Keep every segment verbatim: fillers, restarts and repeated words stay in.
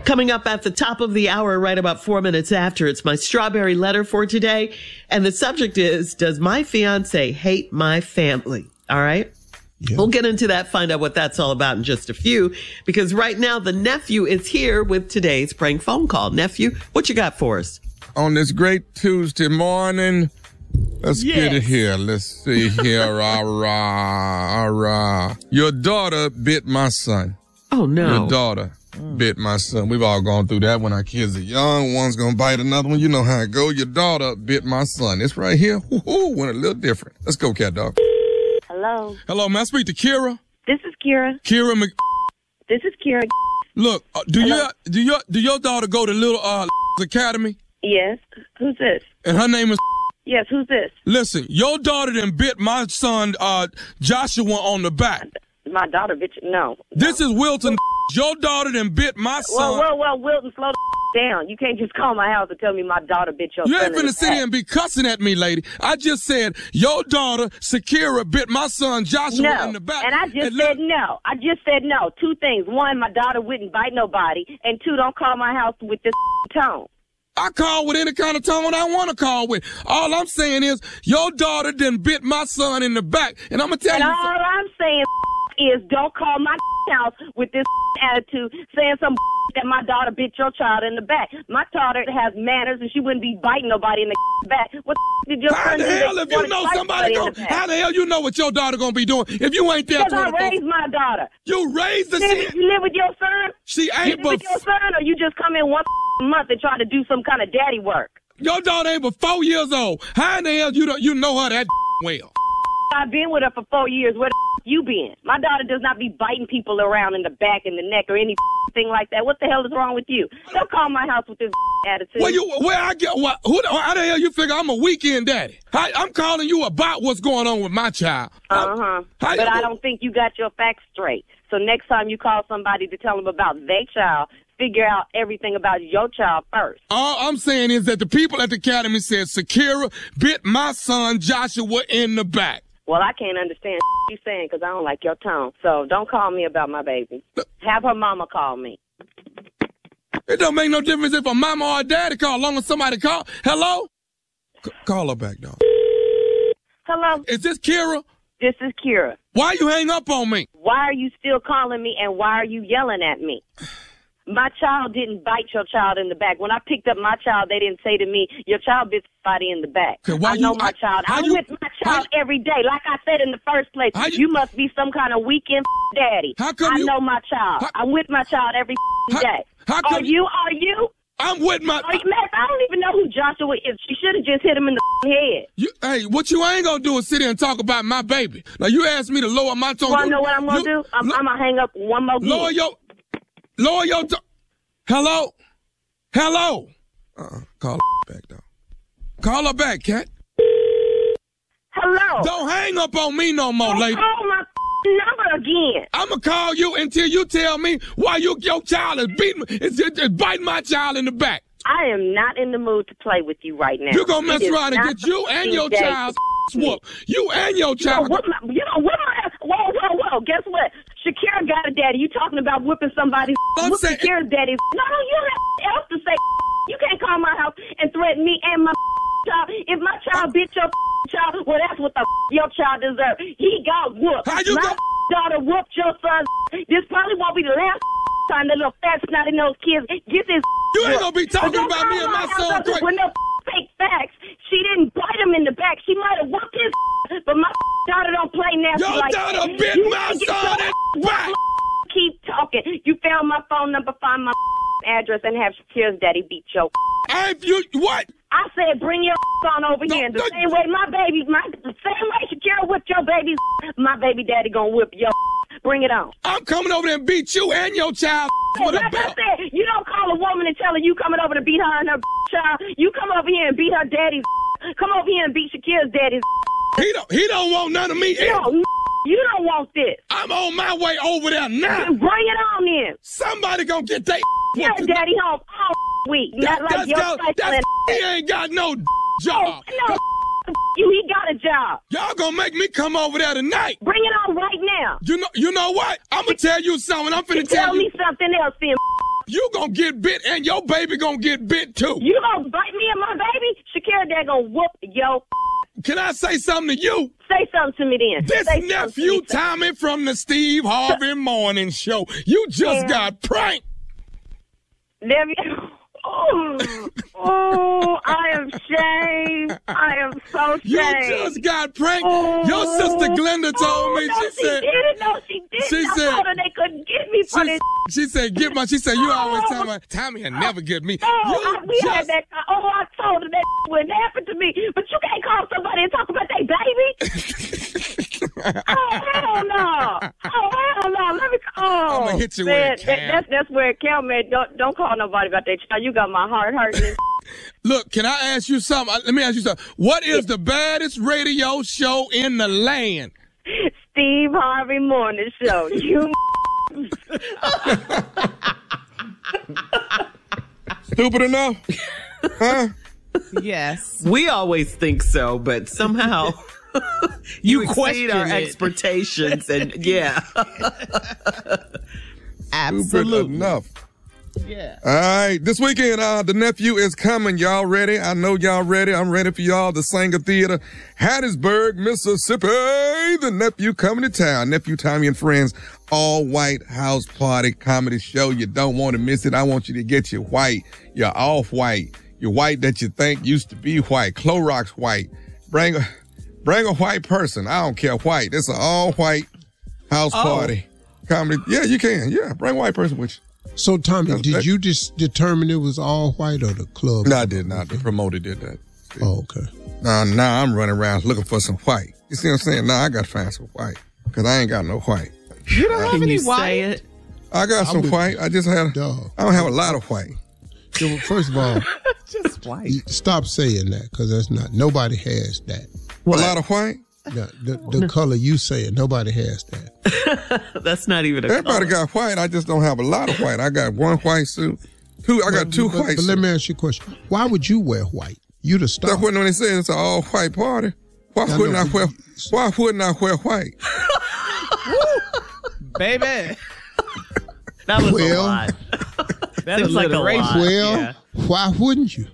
Coming up at the top of the hour, right about four minutes after, it's my strawberry letter for today. And the subject is, does my fiance hate my family? All right. Yeah. We'll get into that, find out what that's all about in just a few, because right now the nephew is here with today's prank phone call. Nephew, what you got for us? On this great Tuesday morning, let's yes. get it here. Let's see here. Rah, rah, rah. Your daughter bit my son. Oh, no. Your daughter mm. bit my son. We've all gone through that when our kids are young. One's going to bite another one. You know how it go. Your daughter bit my son. It's right here. Woo-hoo, went a little different. Let's go, cat dog. Hello. Hello, may I speak to Kira? This is Kira. Kira Mc... This is Kira. Look, uh, do Hello? your do your do your daughter go to Little uh Academy? Yes. Who's this? And her name is... Yes, who's this? Listen, your daughter done bit my son uh Joshua on the back. My daughter bit you? No. This no. is Wilton. Your daughter done bit my son. Well, well, well, Wilton, slow the down. You can't just call my house and tell me my daughter bit your you son. You ain't finna sit here and be cussing at me, lady. I just said your daughter, Shakira, bit my son, Joshua, no. in the back. And I just and said let- no. I just said no. Two things. One, my daughter wouldn't bite nobody. And two, don't call my house with this tone. I call with any kind of tone I want to call with. All I'm saying is your daughter done bit my son in the back. And I'm going to tell and you. And all I'm saying is don't call my house with this attitude saying some that my daughter bit your child in the back. My daughter has manners and she wouldn't be biting nobody in the back. What the did your how son the do? hell if you know somebody gonna, how the hell you know what your daughter gonna be doing if you ain't there? Because I raised my daughter. You raised the shit. You live with your son? She ain't you live but with your son, or you just come in once a month and try to do some kind of daddy work? Your daughter ain't but four years old. How in the hell you don't you know her that well? I've been with her for four years. Where the you been? My daughter does not be biting people around in the back and the neck or anything like that. What the hell is wrong with you? Don't call my house with this attitude. Well, you, where I get, what, who, how the hell you figure I'm a weekend daddy? I, I'm calling you about what's going on with my child. Uh-huh. But you, I don't think you got your facts straight. So next time you call somebody to tell them about their child, figure out everything about your child first. All I'm saying is that the people at the academy said Shakira bit my son Joshua in the back. Well, I can't understand what you're saying because I don't like your tone. So don't call me about my baby. Have her mama call me. It don't make no difference if a mama or a daddy call, as long as somebody call. Hello? C- call her back, dog. Hello? Is this Kira? This is Kira. Why you hang up on me? Why are you still calling me and why are you yelling at me? My child didn't bite your child in the back. When I picked up my child, they didn't say to me, your child bit somebody in the back. Okay, why I know you, my I, child. I'm you, with my child how, every day. Like I said in the first place, you, you must be some kind of weekend daddy. How come I you, know my child. How, I'm with my child every how, day. How come are you? Are you? I'm with my... Are you, Matt, I don't even know who Joshua is. She should have just hit him in the head. You, hey, what you ain't gonna do is sit here and talk about my baby. Now, you asked me to lower my tone. You want to know what I'm gonna do? I'm, I'm gonna hang up one more game. Lower your... Lower your... T- Hello? Hello? Uh-uh. Call her back, dog. Call her back, cat. Hello? Don't hang up on me no more, Don't lady. call my number again. I'm gonna call you until you tell me why you, your child is beating, is, is biting my child in the back. I am not in the mood to play with you right now. You're gonna mess it around and get you and your child whooped. You and your child. You know, my, you know, what my, whoa, whoa, whoa. Guess what? Shakira got a daddy. You talking about whipping somebody's I'm whoop saying, Shakira's daddy. No, no, you don't have else to say. You can't call my house and threaten me and my child. If my child bit your child, well, that's what the your child deserves. He got whooped. How you my go- daughter whooped your son. This probably won't be the last time the little fat snotty nose kids get this. You ain't gonna be talking about me and my son. With no fake facts. She didn't bite him in the back. She might have whooped his, but my daughter don't play nasty your like daughter that. bit You my son in the back. Keep talking. You found my phone number, find my address, and have Shakira's daddy beat your. If you what? I said, bring your on over no, here. And the no, same way my baby, my the same way Shakira whipped your baby, my baby daddy gonna whip your. Bring it on. I'm coming over there and beat you and your child. Hey, with like a belt. I said, you don't call a woman and tell her you coming over to beat her and her child. You come over here and beat her daddy's. Come over here and beat Shakira's daddy's. He don't. He don't want none of me. You don't, you don't want this. I'm on my way over there now. Bring it on in. Somebody gonna get that. Yeah, daddy home all week. That, Not like your that's, that's, he ain't got no job. Oh, no, you, he got a job. Y'all gonna make me come over there tonight. Bring it on right now. You know, you know what? I'm gonna tell you something. I'm finna tell, tell you. me something else, then. You gonna get bit and your baby gonna get bit too. You gonna bite me and my baby? Shakira Dad gonna whoop yo. Can I say something to you? Say something to me then. This say nephew Tommy from the Steve Harvey Morning Show. You just yeah. got pranked. Nephew. Oh, oh, I am shamed. I am so shamed. You just got pranked. Oh, your sister Glenda told oh, me. No, she, she said. didn't. No, she didn't. She I said. told her they couldn't get me for she, this. She said, "Get my." She said, "You oh, always tell me Tommy will never get me." Oh, you I, we just, had that. Oh, I told her that wouldn't happen to me. But you can't call somebody and talk about their baby. Oh hell no! Oh hell no! Let me. Oh, I'm gonna hit you man, with a cam. That, that's that's where it count, man. Don't don't call nobody about that child. You got my heart hurting. Look, can I ask you something? Let me ask you something. What is the baddest radio show in the land? Steve Harvey Morning Show. You. Stupid enough? Huh? Yes. We always think so, but somehow you, you question our it. expectations, and yeah. Absolutely. Stupid enough. Yeah. All right. This weekend, uh, the nephew is coming. Y'all ready? I know y'all ready. I'm ready for y'all. The Sanger Theater, Hattiesburg, Mississippi. The nephew coming to town. Nephew Tommy and Friends, all white house party comedy show. You don't want to miss it. I want you to get your white, your off white, your white that you think used to be white, Clorox white. Bring a, bring a white person. I don't care white. It's an all white house oh. party comedy. Yeah, you can. Yeah. Bring a white person with you. So, Tommy, no, did that, you just determine it was all white or the club? No, I did not. The promoter did that. Oh, okay. Now, now I'm running around looking for some white. You see what I'm saying? Now I got to find some white because I ain't got no white. You don't have any white? It? I got some I would, white. I just had, dog. I don't have a lot of white. So, first of all, just white. Stop saying that because that's not, nobody has that. What? A lot of white? The, the, the color you saying, nobody has that. That's not even a Everybody color. got white. I just don't have a lot of white. I got one white suit. Two. I got but, two but, white but suits. Let me ask you a question. Why would you wear white? You the star. That's when they say it's an all white party. Why I wouldn't I wear? Why wouldn't I wear white? Baby, that was well, a lot. That was like a lot. Well, yeah. Why wouldn't you?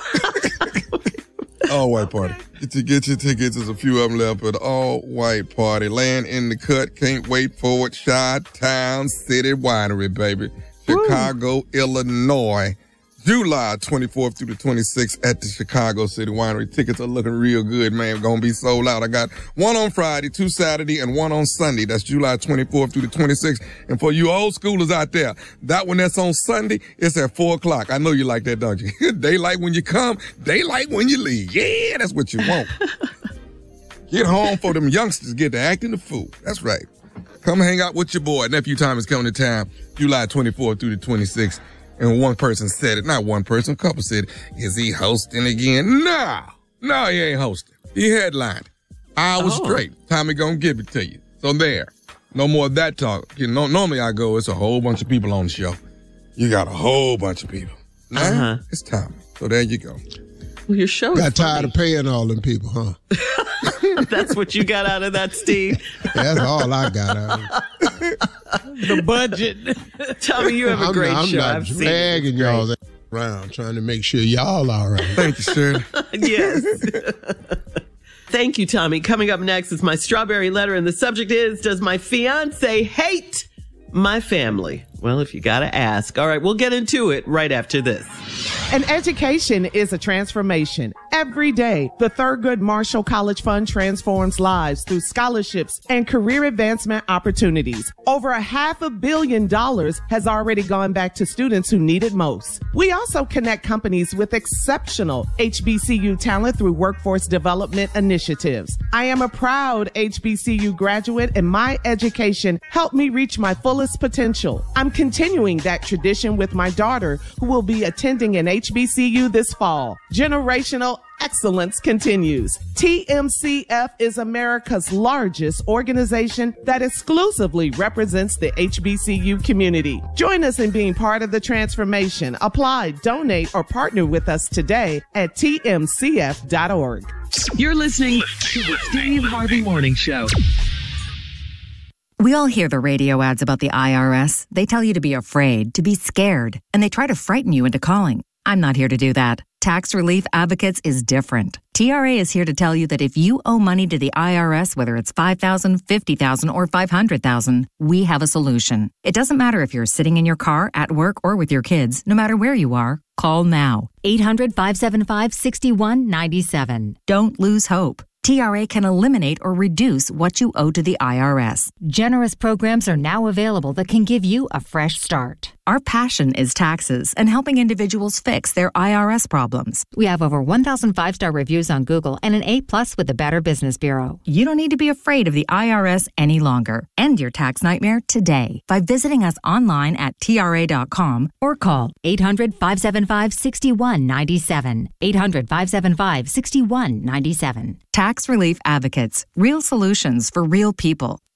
All white party. Get your, get your tickets. There's a few of them left, but all white party. Land in the cut. Can't wait for it. Chi-Town City Winery, baby. Chicago, Woo. Illinois. July twenty-fourth through the twenty-sixth at the Chicago City Winery. Tickets are looking real good, man. Gonna be sold out. I got one on Friday, two Saturday, and one on Sunday. That's July twenty-fourth through the twenty-sixth. And for you old schoolers out there, that one that's on Sunday, it's at four o'clock. I know you like that, don't you? Daylight when you come, daylight when you leave. Yeah, that's what you want. Get home for them youngsters get to acting the fool. That's right. Come hang out with your boy. Nephew Thomas coming to town July twenty-fourth through the twenty-sixth. And one person said it, not one person, a couple said, is he hosting again? No, no, he ain't hosting. He headlined. I was oh. straight. Tommy gonna give it to you. So there. No more of that talk. You know, normally I go, it's a whole bunch of people on the show. You got a whole bunch of people. Now, uh-huh. it's Tommy. So there you go. Well, your show got tired of paying all them people, huh? That's what you got out of that, Steve? That's all I got out of it. The budget. Tommy, you have a I'm great not, I'm show. not I've dragging seen y'all around trying to make sure y'all all right. Thank you, sir. Yes. Thank you, Tommy. Coming up next is my strawberry letter, and the subject is, does my fiance hate my family? Well, if you gotta ask. All right, we'll get into it right after this. An education is a transformation. Every day, the Thurgood Marshall College Fund transforms lives through scholarships and career advancement opportunities. Over a half a billion dollars has already gone back to students who need it most. We also connect companies with exceptional H B C U talent through workforce development initiatives. I am a proud H B C U graduate, and my education helped me reach my fullest potential. I'm continuing that tradition with my daughter, who will be attending an H B C U this fall. Generational excellence continues. T M C F is America's largest organization that exclusively represents the H B C U community. Join us in being part of the transformation. Apply, donate, or partner with us today at T M C F dot org. You're listening to the Steve Harvey Morning Show. We all hear the radio ads about the I R S. They tell you to be afraid, to be scared, and they try to frighten you into calling. I'm not here to do that. Tax Relief Advocates is different. T R A is here to tell you that if you owe money to the I R S, whether it's five thousand dollars, fifty thousand dollars, or five hundred thousand dollars, we have a solution. It doesn't matter if you're sitting in your car, at work, or with your kids. No matter where you are, call now. eight hundred, five seven five, six one nine seven. Don't lose hope. T R A can eliminate or reduce what you owe to the I R S. Generous programs are now available that can give you a fresh start. Our passion is taxes and helping individuals fix their I R S problems. We have over one thousand five-star reviews on Google and an A plus with the Better Business Bureau. You don't need to be afraid of the I R S any longer. End your tax nightmare today by visiting us online at T R A dot com or call eight hundred, five seven five, six one nine seven. eight hundred, five seven five, six one nine seven. Tax Relief Advocates. Real solutions for real people.